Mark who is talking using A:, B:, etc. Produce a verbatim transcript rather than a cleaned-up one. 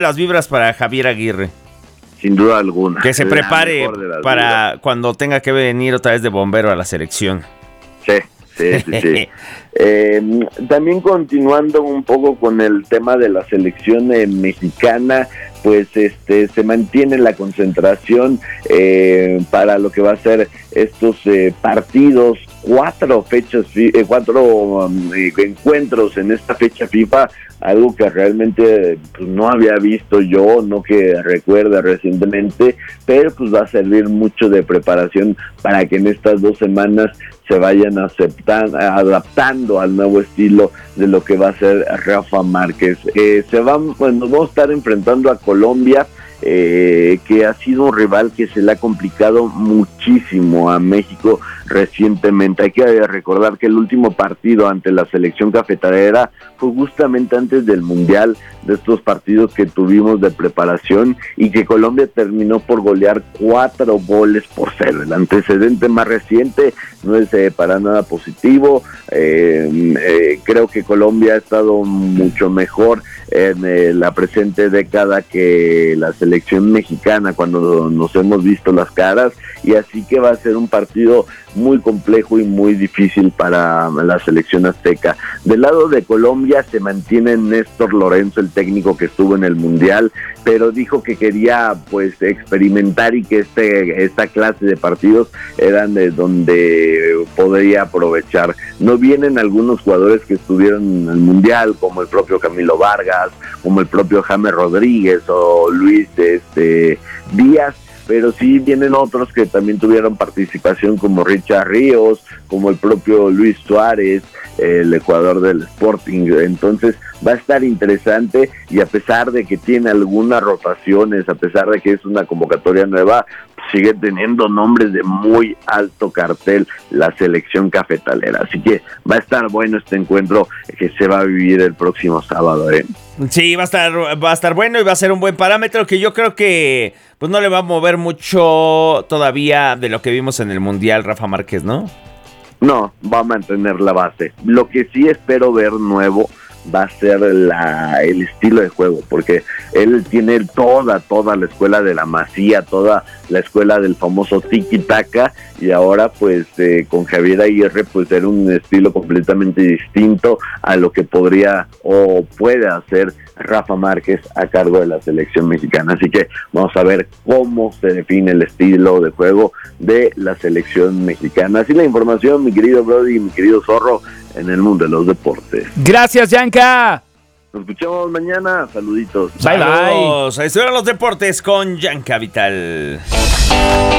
A: las vibras para Javier Aguirre.
B: Sin duda alguna.
A: Que se prepare para vidas. Cuando tenga que venir otra vez de bombero a la selección.
B: Sí, sí, sí. sí. eh, también continuando un poco con el tema de la selección eh, mexicana, pues este se mantiene la concentración eh, para lo que va a ser estos eh, partidos, cuatro fechas, eh, cuatro um, eh, encuentros en esta fecha FIFA, algo que realmente pues, no había visto yo, no que recuerde recientemente, pero pues va a servir mucho de preparación para que en estas dos semanas se vayan aceptando, adaptando al nuevo estilo de lo que va a ser Rafa Márquez. Eh, se van, pues, nos vamos a estar enfrentando a Colombia, eh, que ha sido un rival que se le ha complicado muchísimo a México recientemente. Hay que recordar que el último partido ante la selección cafetalera fue justamente antes del Mundial, de estos partidos que tuvimos de preparación, y que Colombia terminó por golear cuatro goles por cero. El antecedente más reciente no es eh, para nada positivo. Eh, eh, creo que Colombia ha estado mucho mejor en eh, la presente década que la selección mexicana cuando nos hemos visto las caras, y así que va a ser un partido muy complejo y muy difícil para la selección azteca. Del lado de Colombia se mantiene Néstor Lorenzo, el técnico que estuvo en el Mundial, pero dijo que quería pues experimentar y que este esta clase de partidos eran de donde podría aprovechar. No vienen algunos jugadores que estuvieron en el Mundial, como el propio Camilo Vargas, como el propio James Rodríguez o Luis este, Díaz, pero sí vienen otros que también tuvieron participación, como Richard Ríos, como el propio Luis Suárez, el jugador del Sporting. Entonces va a estar interesante, y a pesar de que tiene algunas rotaciones, a pesar de que es una convocatoria nueva, sigue teniendo nombres de muy alto cartel la selección cafetalera. Así que va a estar bueno este encuentro que se va a vivir el próximo sábado, ¿eh?
A: Sí, va a estar va a estar bueno y va a ser un buen parámetro que yo creo que pues no le va a mover mucho todavía de lo que vimos en el Mundial Rafa Márquez, ¿no?
B: No, va a mantener la base. Lo que sí espero ver nuevo va a ser la, el estilo de juego, porque él tiene toda, toda la escuela de la Masía, toda la escuela del famoso tiki-taka, y ahora pues eh, con Javier Aguirre pues era un estilo completamente distinto a lo que podría o puede hacer Rafa Márquez a cargo de la selección mexicana. Así que vamos a ver cómo se define el estilo de juego de la selección mexicana. Así la información, mi querido Brody y mi querido Zorro, en el mundo de los deportes.
A: Gracias, Yanka.
B: Nos escuchamos mañana. Saluditos.
A: Bye, bye. Ahí estuvieron los deportes con Yanka Vital.